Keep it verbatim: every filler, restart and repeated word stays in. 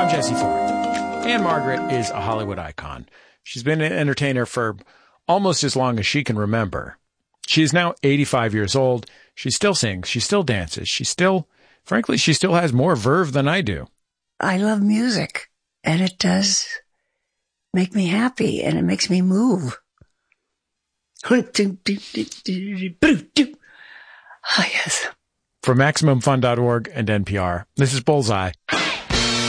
Jesse Thorne. Anne Margaret is a Hollywood icon. She's been an entertainer for almost as long as she can remember. She is now eighty-five years old. She still sings. She still dances. She still, frankly, she still has more verve than I do. I love music, and it does make me happy, and it makes me move. Oh, yes. From Maximum Fun dot org and N P R, this is Bullseye.